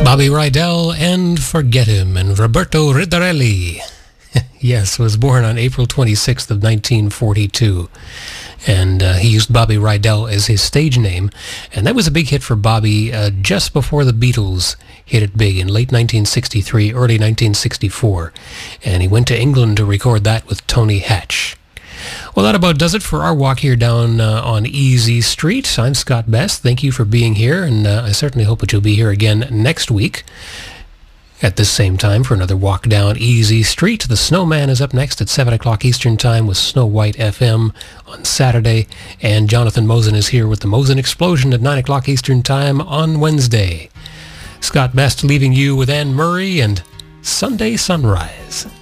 Bobby Rydell and Forget Him, and Roberto Riddarelli, yes, was born on April 26th of 1942. And he used Bobby Rydell as his stage name. And that was a big hit for Bobby just before the Beatles hit it big in late 1963, early 1964. And he went to England to record that with Tony Hatch. Well, that about does it for our walk here down on Easy Street. I'm Scott Best. Thank you for being here, and I certainly hope that you'll be here again next week at this same time for another walk down Easy Street. The Snowman is up next at 7 o'clock Eastern Time with Snow White FM on Saturday, and Jonathan Mosen is here with the Mosen Explosion at 9 o'clock Eastern Time on Wednesday. Scott Best leaving you with Anne Murray and Sunday Sunrise.